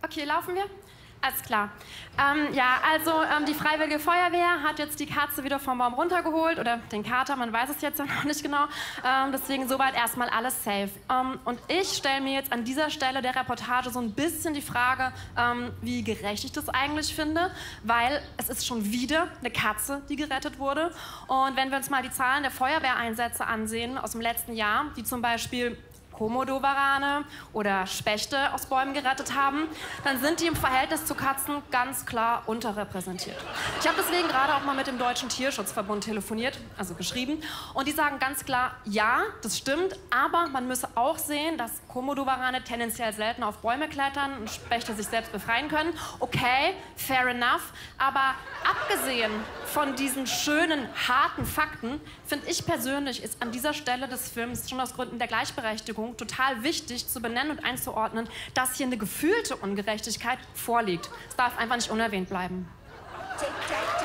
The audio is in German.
Okay, laufen wir? Alles klar. Die Freiwillige Feuerwehr hat jetzt die Katze wieder vom Baum runtergeholt oder den Kater, man weiß es jetzt ja noch nicht genau. Deswegen soweit erstmal alles safe. Und ich stelle mir jetzt an dieser Stelle der Reportage so ein bisschen die Frage, wie gerecht ich das eigentlich finde, weil es ist schon wieder eine Katze, die gerettet wurde. Und wenn wir uns mal die Zahlen der Feuerwehreinsätze ansehen aus dem letzten Jahr, die zum Beispiel Komodowarane oder Spechte aus Bäumen gerettet haben, dann sind die im Verhältnis zu Katzen ganz klar unterrepräsentiert. Ich habe deswegen gerade auch mal mit dem Deutschen Tierschutzverbund telefoniert, also geschrieben, und die sagen ganz klar, ja, das stimmt, aber man müsse auch sehen, dass Komodowarane tendenziell selten auf Bäume klettern und Spechte sich selbst befreien können. Okay, fair enough, aber abgesehen von diesen schönen, harten Fakten, finde ich persönlich, ist an dieser Stelle des Films schon aus Gründen der Gleichberechtigung total wichtig zu benennen und einzuordnen, dass hier eine gefühlte Ungerechtigkeit vorliegt. Es darf einfach nicht unerwähnt bleiben. Tic, tac,